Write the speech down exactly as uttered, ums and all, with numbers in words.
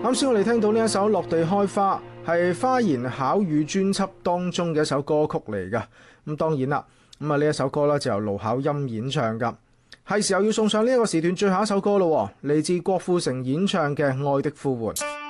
啱先我哋聽到呢一首《落地開花》，係花言巧語專輯當中嘅一首歌曲嚟噶。咁當然啦，咁啊呢一首歌咧就由盧巧音演唱噶。係時候要送上呢一個時段最後一首歌咯，嚟自郭富城演唱嘅《愛的呼喚》。